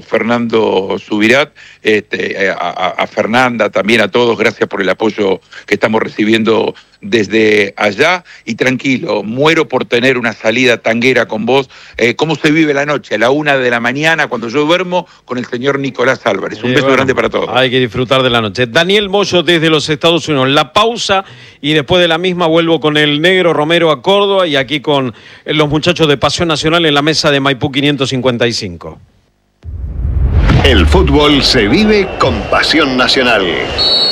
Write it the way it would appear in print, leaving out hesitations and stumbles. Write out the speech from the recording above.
Fernando Subirat, a Fernanda también, a todos, gracias por el apoyo que estamos recibiendo desde allá, y tranquilo, muero por tener una salida tanguera con vos. ¿Cómo se vive la noche? A la 1 de la mañana, cuando yo duermo, con el señor Nicolás Álvarez. Un beso grande para todos. Hay que disfrutar de la noche. Daniel Moyo desde los Estados Unidos. La pausa, y después de la misma vuelvo con el negro Romero a Córdoba, y aquí con los muchachos de Pasión Nacional en la mesa de Maipú 555. El fútbol se vive con Pasión Nacional.